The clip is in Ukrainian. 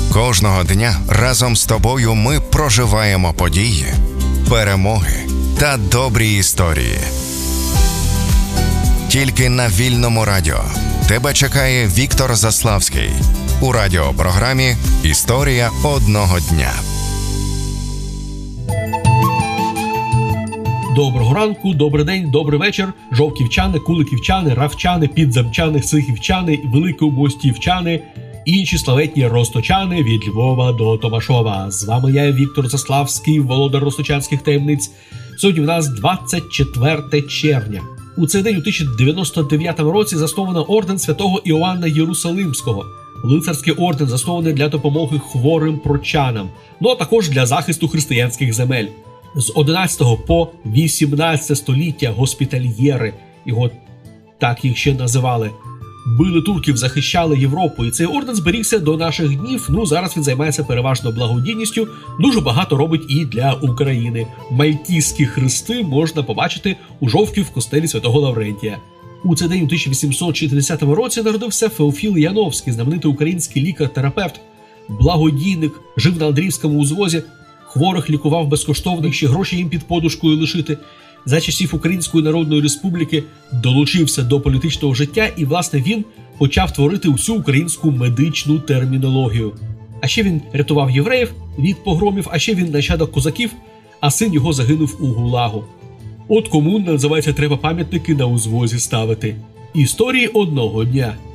Кожного дня разом з тобою ми проживаємо події, перемоги та добрі історії. Тільки на Вільному радіо тебе чекає Віктор Заславський у радіопрограмі «Історія одного дня». Доброго ранку, добрий день, добрий вечір, жовківчани, куликівчани, равчани, підзамчани, сихівчани, великомостівчани, інші славетні росточани від Львова до Томашова. З вами я, Віктор Заславський, володар росточанських таємниць. Сьогодні в нас 24 червня. У цей день у 1099 році засновано орден святого Іоанна Єрусалимського. Лицарський орден заснований для допомоги хворим прочанам, а також для захисту християнських земель. З 11 по 18 століття госпітальєри, його так їх ще називали, били турків, захищали Європу, і цей орден зберігся до наших днів. Зараз він займається переважно благодійністю, дуже багато робить і для України. Мальтійські хрести можна побачити у Жовкві в костелі святого Лаврентія. У цей день у 1860 році народився Феофіл Яновський, знаменитий український лікар-терапевт, благодійник, жив на Андріївському узвозі, хворих лікував безкоштовно, ще гроші їм під подушкою лишити. За часів Української Народної Республіки долучився до політичного життя і, власне, він почав творити усю українську медичну термінологію. А ще він рятував євреїв від погромів, а ще він нащадок козаків, а син його загинув у ГУЛАГу. От кому, називається, треба пам'ятники на узвозі ставити. Історії одного дня.